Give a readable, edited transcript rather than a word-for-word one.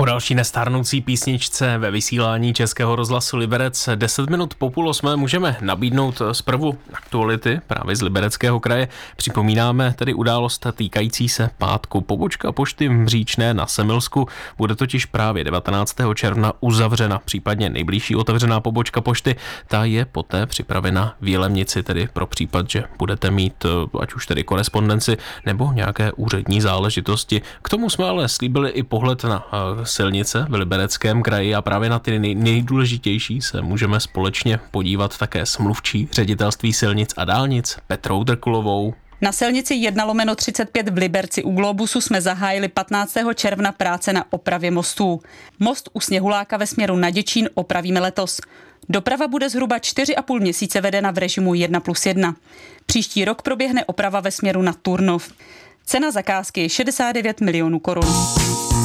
Po další nestárnoucí písničce ve vysílání Českého rozhlasu Liberec 10 minut po 7:30 můžeme nabídnout zprvu aktuality právě z Libereckého kraje. Připomínáme tedy událost týkající se pátku. Pobočka pošty v Mříčné na Semilsku bude totiž právě 19. června uzavřena, případně nejbližší otevřená pobočka pošty. Ta je poté připravena v Jilemnici, tedy pro případ, že budete mít ať už tedy korespondenci nebo nějaké úřední záležitosti. K tomu jsme ale slíbili i pohled na silnice v Libereckém kraji a právě na ty nejdůležitější se můžeme společně podívat také s mluvčí Ředitelství silnic a dálnic Petrou Drkulovou. Na silnici 1/35 v Liberci u Globusu jsme zahájili 15. června práce na opravě mostů. Most u Sněhuláka ve směru na Děčín opravíme letos. Doprava bude zhruba 4,5 měsíce vedena v režimu 1+1. Příští rok proběhne oprava ve směru na Turnov. Cena zakázky je 69 milionů korun.